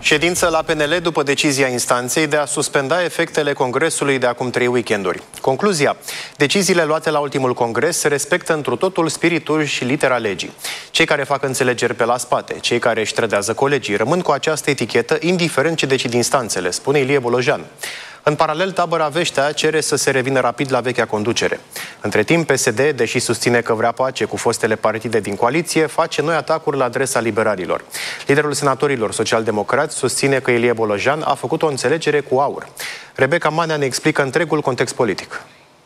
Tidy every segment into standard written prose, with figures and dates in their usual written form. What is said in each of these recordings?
Ședință la PNL după decizia instanței de a suspenda efectele congresului de acum 3 weekenduri. Concluzia: deciziile luate la ultimul congres respectă întru totul spiritul și litera legii. Cei care fac înțelegeri pe la spate, cei care își trădează colegii, rămân cu această etichetă indiferent ce decid instanțele, spune Ilie Bolojan. În paralel, tabăra Veștea cere să se revină rapid la vechea conducere. Între timp, PSD, deși susține că vrea pace cu fostele partide din coaliție, face noi atacuri la adresa liberalilor. Liderul senatorilor social-democrați susține că Ilie Bolojan a făcut o înțelegere cu AUR. Rebecca Manea ne explică întregul context politic.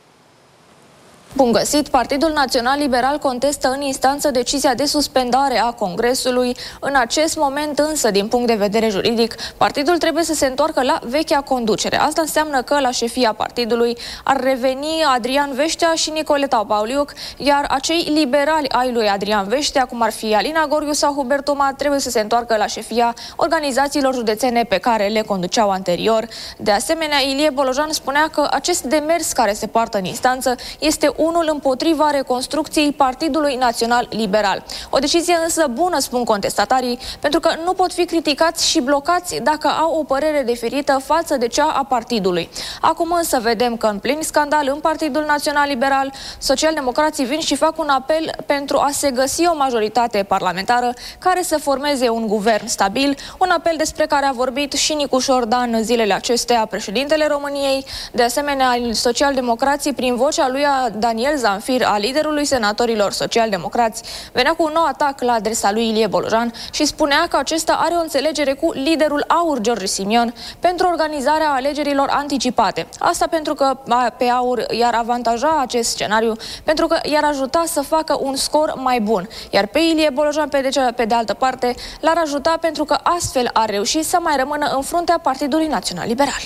Bun găsit! Partidul Național Liberal contestă în instanță decizia de suspendare a Congresului. În acest moment însă, din punct de vedere juridic, partidul trebuie să se întoarcă la vechea conducere. Asta înseamnă că la șefia partidului ar reveni Adrian Veștea și Nicoleta Pauliuc, iar acei liberali ai lui Adrian Veștea, cum ar fi Alina Gorghiu sau Hubert Toma, trebuie să se întoarcă la șefia organizațiilor județene pe care le conduceau anterior. De asemenea, Ilie Bolojan spunea că acest demers care se poartă în instanță este unul împotriva reconstrucției Partidului Național Liberal. O decizie însă bună, spun contestatarii, pentru că nu pot fi criticați și blocați dacă au o părere diferită față de cea a partidului. Acum însă vedem că în plin scandal în Partidul Național Liberal, socialdemocrații vin și fac un apel pentru a se găsi o majoritate parlamentară care să formeze un guvern stabil, un apel despre care a vorbit și Nicu Șordan în zilele acestea, președintele României. De asemenea, socialdemocrații, prin vocea lui Daniel Zanfir, a liderului senatorilor social-democrați, venea cu un nou atac la adresa lui Ilie Bolojan și spunea că acesta are o înțelegere cu liderul AUR, George Simion, pentru organizarea alegerilor anticipate. Asta pentru că pe AUR i-ar avantaja acest scenariu, pentru că i-ar ajuta să facă un scor mai bun. Iar pe Ilie Bolojan, pe de altă parte, l-ar ajuta pentru că astfel ar reuși să mai rămână în fruntea Partidului Național Liberal.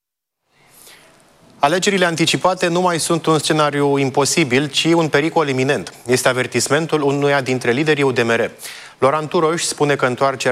Alegerile anticipate nu mai sunt un scenariu imposibil, ci un pericol iminent. Este avertismentul unuia dintre liderii UDMR. Laurent Turoș spune că întoarcerea